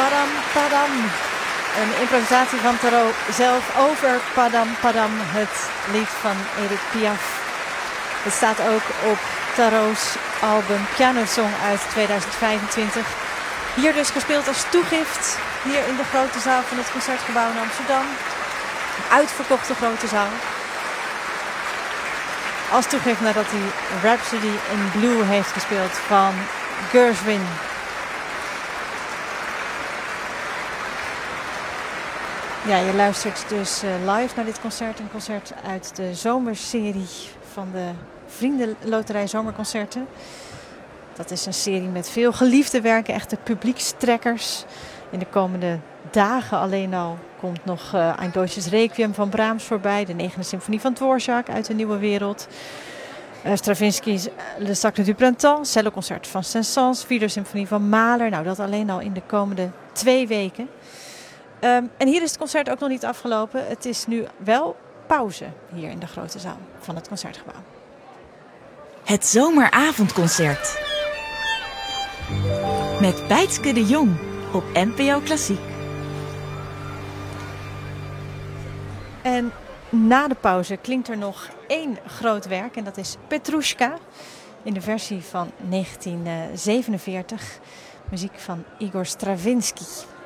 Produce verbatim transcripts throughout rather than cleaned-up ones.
Padam Padam. Een improvisatie van Tarot zelf over Padam Padam, het lied van Edith Piaf. Het staat ook op Tarot's album Pianosong uit tweeduizend vijfentwintig. Hier dus gespeeld als toegift, hier in de grote zaal van het Concertgebouw in Amsterdam. Een uitverkochte grote zaal. Als toegift nadat hij Rhapsody in Blue heeft gespeeld van Gershwin. Ja, je luistert dus uh, live naar dit concert. Een concert uit de zomerserie van de Vriendenloterij Zomerconcerten. Dat is een serie met veel geliefde werken, echte publiekstrekkers. In de komende dagen alleen al komt nog uh, Ein Deutsches Requiem van Brahms voorbij. De negende symfonie van Dvorak uit de Nieuwe Wereld. Uh, Stravinsky's Le Sacre du Printemps, celloconcert van Saint-Saëns, vierde symfonie van Mahler. Nou, dat alleen al in de komende twee weken. Um, en hier is het concert ook nog niet afgelopen. Het is nu wel pauze hier in de grote zaal van het Concertgebouw. Het zomeravondconcert. Met Bijtske de Jong op N P O Klassiek. En na de pauze klinkt er nog één groot werk. En dat is Petrushka in de versie van negentien zevenenveertig. Muziek van Igor Stravinsky.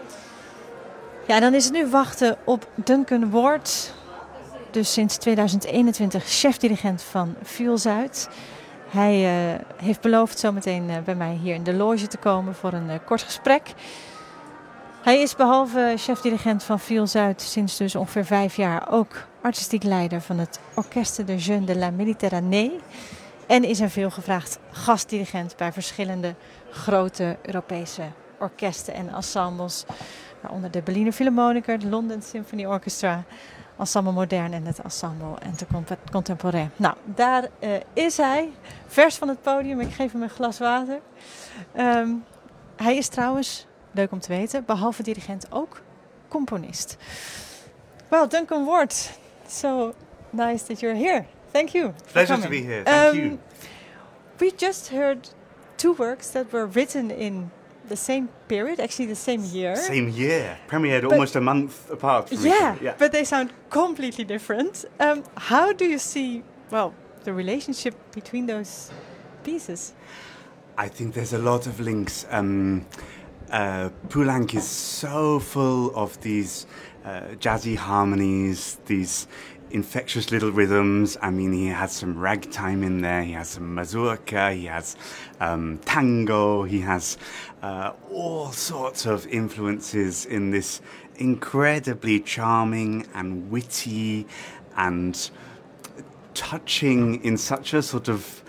Ja, en dan is het nu wachten op Duncan Ward. Dus sinds tweeduizend eenentwintig chefdirigent van Fuel Zuid. Hij uh, heeft beloofd zometeen uh, bij mij hier in de loge te komen voor een uh, kort gesprek. Hij is behalve chefdirigent van Fuel Zuid sinds dus ongeveer vijf jaar ook artistiek leider van het Orchestre de Jeunes de la Méditerranée. En is een veelgevraagd gastdirigent bij verschillende grote Europese orkesten en ensembles. Waaronder de Berliner Philharmoniker, de London Symphony Orchestra, Ensemble Modern en het Ensemble Contemporain. Nou, daar uh, is hij, vers van het podium. Ik geef hem een glas water. Um, hij is trouwens, leuk om te weten, behalve dirigent ook componist. Well, Duncan Ward, so nice that you're here. Thank you. Pleasure to be here. Thank um, you. We just heard two works that were written in the same period, actually the same year. Same year. Premiered but, almost a month apart from yeah, each other. Yeah, but they sound completely different. Um, how do you see, well, the relationship between those pieces? I think there's a lot of links. Um, uh, Poulenc is so full of these uh, jazzy harmonies, these infectious little rhythms. I mean, he has some ragtime in there, he has some mazurka, he has um, tango, he has uh, all sorts of influences in this incredibly charming and witty and touching in such a sort of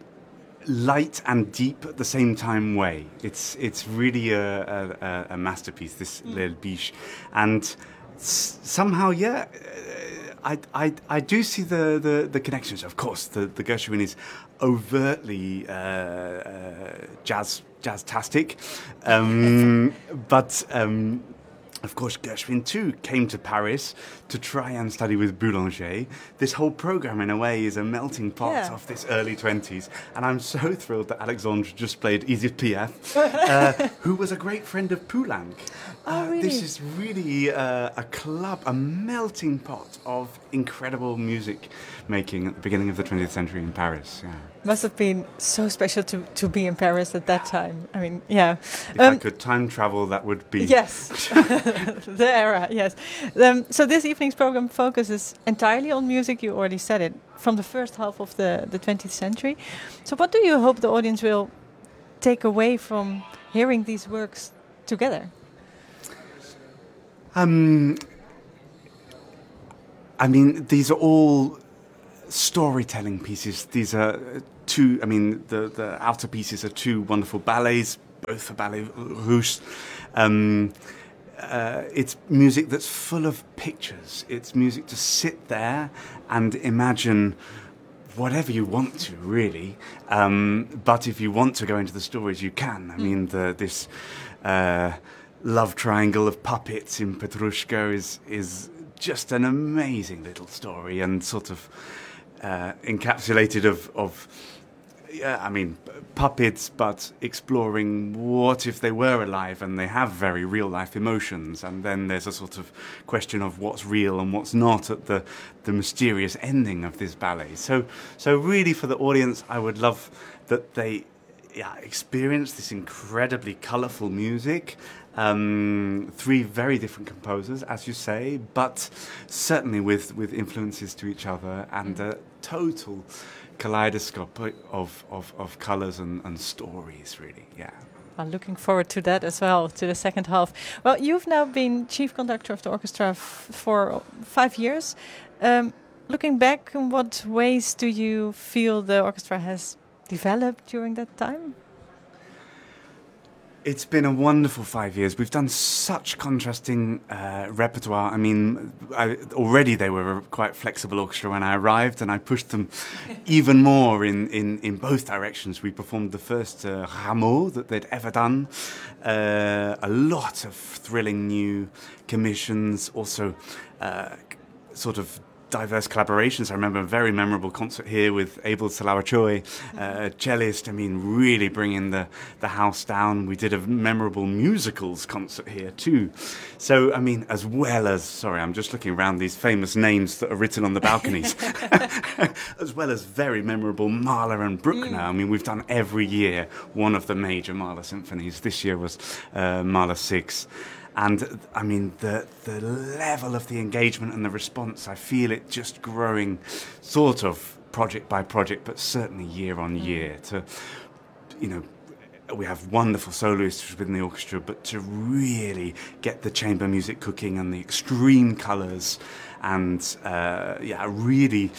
light and deep at the same time way. It's it's really a, a, a masterpiece, this mm. L'Aile Biche. And s- somehow, yeah, I, I, I do see the, the, the connections. Of course, the, the Gershwin is overtly uh, uh, jazz jazz-tastic, um, but um, of course Gershwin too came to Paris to try and study with Boulanger. This whole program, in a way, is a melting pot yeah. of this early twenties, and I'm so thrilled that Alexandre just played Edith Piaf, uh, who was a great friend of Poulenc. Oh, uh, really? This is really uh, a club, a melting pot of incredible music making at the beginning of the twentieth century in Paris. Yeah. Must have been so special to, to be in Paris at that time. I mean, yeah. If um, I could time travel, that would be... Yes, the era, yes. Um, so this evening's program focuses entirely on music, you already said it, from the first half of the, the twentieth century. So what do you hope the audience will take away from hearing these works together? Um, I mean, these are all storytelling pieces. These are two, I mean, the, the outer pieces are two wonderful ballets, both for Ballet Russe. Um, uh, it's music that's full of pictures. It's music to sit there and imagine whatever you want to, really. Um, but if you want to go into the stories, you can. I mean, the, this uh, love triangle of puppets in Petrushka is is just an amazing little story and sort of uh, encapsulated of, of yeah, I mean, puppets, but exploring what if they were alive and they have very real-life emotions, and then there's a sort of question of what's real and what's not at the the mysterious ending of this ballet. So, so really, for the audience, I would love that they, yeah, experience this incredibly colourful music. Um, three very different composers, as you say, but certainly with, with influences to each other, and a total kaleidoscope of, of, of colours and, and stories, really, yeah. I'm looking forward to that as well, to the second half. Well, you've now been chief conductor of the orchestra f- for five years. Um, looking back, in what ways do you feel the orchestra has developed during that time? It's been a wonderful five years. We've done such contrasting uh, repertoire. I mean, I, already they were a quite flexible orchestra when I arrived, and I pushed them even more in, in, in both directions. We performed the first uh, Rameau that they'd ever done. Uh, a lot of thrilling new commissions, also uh, sort of diverse collaborations. I remember a very memorable concert here with Abel Salawachoy, uh, cellist. I mean, really bringing the, the house down. We did a memorable musicals concert here too. So, I mean, as well as, sorry, I'm just looking around these famous names that are written on the balconies, as well as very memorable Mahler and Bruckner. Mm. I mean, we've done every year one of the major Mahler symphonies. This year was uh, Mahler six. And, I mean, the the level of the engagement and the response, I feel it just growing sort of project by project, but certainly year on year. To, you know, we have wonderful soloists within the orchestra, but to really get the chamber music cooking and the extreme colours and, uh, yeah, really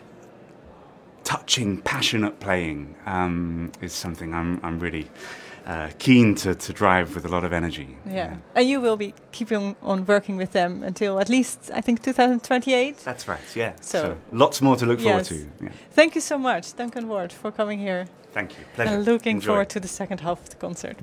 touching, passionate playing um, is something I'm I'm really... Uh, keen to, to drive with a lot of energy. Yeah. yeah, and you will be keeping on working with them until at least, I think, two thousand twenty-eight? That's right, yeah. So, so lots more to look yes. forward to. Yeah. Thank you so much, Duncan Ward, for coming here. Thank you, pleasure. And looking Enjoy. forward to the second half of the concert.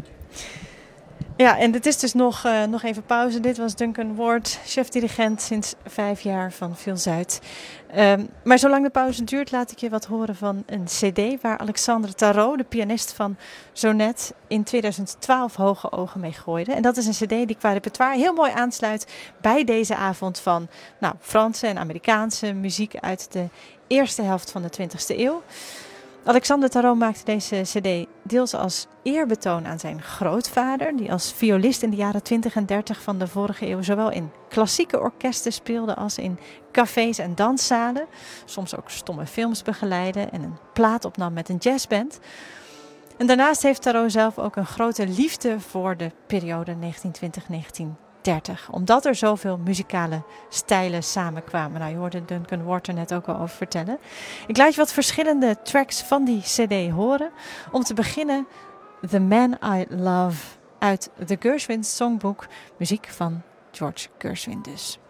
Ja, en het is dus nog, uh, nog even pauze. Dit was Duncan Ward, chef-dirigent sinds vijf jaar van Phil Zuid. Um, maar zolang de pauze duurt, laat ik je wat horen van een cd... waar Alexandre Tarot, de pianist van Zonet, in tweeduizend twaalf hoge ogen mee gooide. En dat is een cd die qua repertoire heel mooi aansluit bij deze avond van nou, Franse en Amerikaanse muziek uit de eerste helft van de twintigste eeuw. Alexandre Tarot maakte deze cd deels als eerbetoon aan zijn grootvader, die als violist in de jaren twintig en dertig van de vorige eeuw zowel in klassieke orkesten speelde als in cafés en danszalen, soms ook stomme films begeleidde en een plaat opnam met een jazzband. En daarnaast heeft Tarot zelf ook een grote liefde voor de periode negentien twintig tot negentien dertig, omdat er zoveel muzikale stijlen samenkwamen. Nou, je hoorde Duncan Ward er net ook al over vertellen. Ik laat je wat verschillende tracks van die cd horen. Om te beginnen The Man I Love uit The Gershwin Songbook, muziek van George Gershwin dus.